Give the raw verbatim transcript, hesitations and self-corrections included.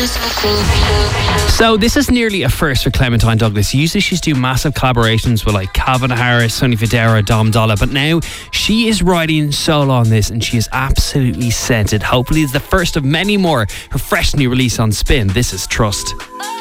So this is nearly a first for Clementine Douglas. Usually she's doing massive collaborations with like Calvin Harris, Sonny Fodera, Dom Dolla, but now she is riding solo on this and she is absolutely scented. Hopefully it's the first of many more. Her fresh new release on Spin. This is Trust.